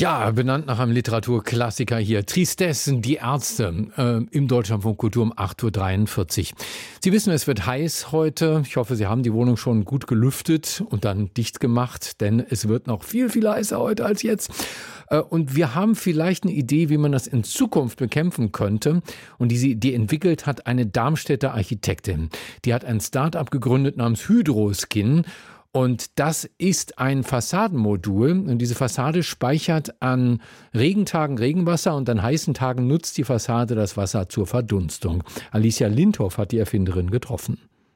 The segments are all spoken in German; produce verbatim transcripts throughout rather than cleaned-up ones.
Ja, benannt nach einem Literaturklassiker hier. Tristesse, die Ärzte, äh, im Deutschlandfunk Kultur um acht Uhr dreiundvierzig. Sie wissen, es wird heiß heute. Ich hoffe, Sie haben die Wohnung schon gut gelüftet und dann dicht gemacht, denn es wird noch viel, viel heißer heute als jetzt. Äh, und wir haben vielleicht eine Idee, wie man das in Zukunft bekämpfen könnte. Und diese Idee entwickelt hat eine Darmstädter Architektin. Die hat ein Start-up gegründet namens Hydroskin. Und das ist ein Fassadenmodul und diese Fassade speichert an Regentagen Regenwasser und an heißen Tagen nutzt die Fassade das Wasser zur Verdunstung. Alicia Lindhoff hat die Erfinderin getroffen.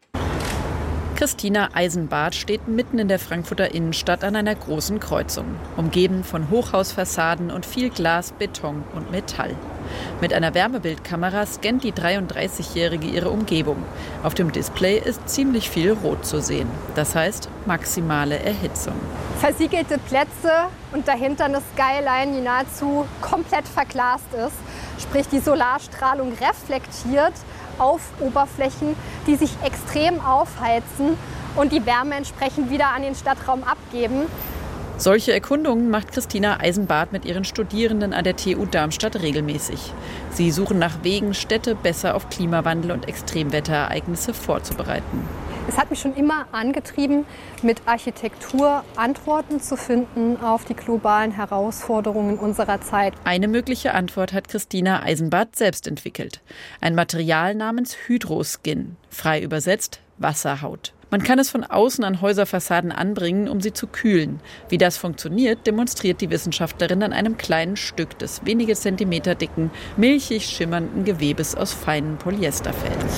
Christina Eisenbart steht mitten in der Frankfurter Innenstadt an einer großen Kreuzung, umgeben von Hochhausfassaden und viel Glas, Beton und Metall. Mit einer Wärmebildkamera scannt die dreiunddreißigjährige ihre Umgebung. Auf dem Display ist ziemlich viel Rot zu sehen. Das heißt maximale Erhitzung. Versiegelte Plätze und dahinter eine Skyline, die nahezu komplett verglast ist. Sprich, die Solarstrahlung reflektiert auf Oberflächen, die sich extrem aufheizen und die Wärme entsprechend wieder an den Stadtraum abgeben. Solche Erkundungen macht Christina Eisenbart mit ihren Studierenden an der T U Darmstadt regelmäßig. Sie suchen nach Wegen, Städte besser auf Klimawandel und Extremwetterereignisse vorzubereiten. Es hat mich schon immer angetrieben, mit Architektur Antworten zu finden auf die globalen Herausforderungen unserer Zeit. Eine mögliche Antwort hat Christina Eisenbart selbst entwickelt. Ein Material namens Hydroskin, frei übersetzt Wasserhaut. Man kann es von außen an Häuserfassaden anbringen, um sie zu kühlen. Wie das funktioniert, demonstriert die Wissenschaftlerin an einem kleinen Stück des wenige Zentimeter dicken, milchig schimmernden Gewebes aus feinen Polyesterfäden.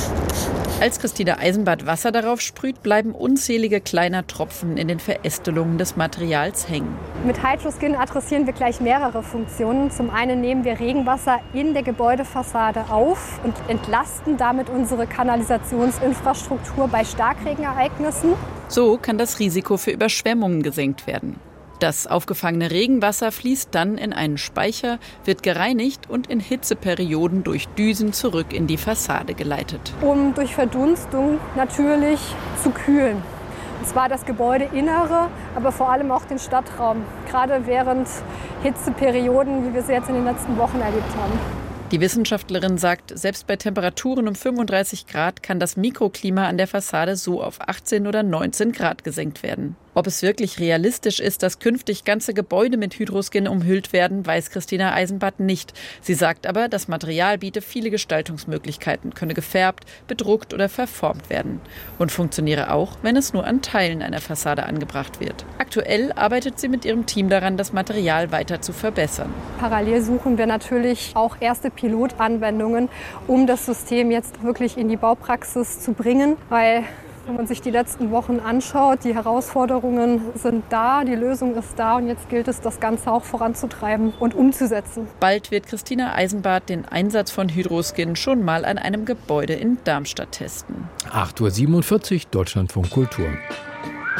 Als Christina Eisenbart Wasser darauf sprüht, bleiben unzählige kleiner Tropfen in den Verästelungen des Materials hängen. Mit Hydroskin adressieren wir gleich mehrere Funktionen. Zum einen nehmen wir Regenwasser in der Gebäudefassade auf und entlasten damit unsere Kanalisationsinfrastruktur bei Starkregenereignissen. So kann das Risiko für Überschwemmungen gesenkt werden. Das aufgefangene Regenwasser fließt dann in einen Speicher, wird gereinigt und in Hitzeperioden durch Düsen zurück in die Fassade geleitet. Um durch Verdunstung natürlich zu kühlen. Und zwar das Gebäudeinnere, aber vor allem auch den Stadtraum. Gerade während Hitzeperioden, wie wir sie jetzt in den letzten Wochen erlebt haben. Die Wissenschaftlerin sagt, selbst bei Temperaturen um fünfunddreißig Grad kann das Mikroklima an der Fassade so auf achtzehn oder neunzehn Grad gesenkt werden. Ob es wirklich realistisch ist, dass künftig ganze Gebäude mit Hydroskin umhüllt werden, weiß Christina Eisenbart nicht. Sie sagt aber, das Material biete viele Gestaltungsmöglichkeiten, könne gefärbt, bedruckt oder verformt werden. Und funktioniere auch, wenn es nur an Teilen einer Fassade angebracht wird. Aktuell arbeitet sie mit ihrem Team daran, das Material weiter zu verbessern. Parallel suchen wir natürlich auch erste Pilotanwendungen, um das System jetzt wirklich in die Baupraxis zu bringen, weil wenn man sich die letzten Wochen anschaut, die Herausforderungen sind da, die Lösung ist da und jetzt gilt es, das Ganze auch voranzutreiben und umzusetzen. Bald wird Christina Eisenbart den Einsatz von Hydroskin schon mal an einem Gebäude in Darmstadt testen. acht Uhr siebenundvierzig, Deutschlandfunk Kultur.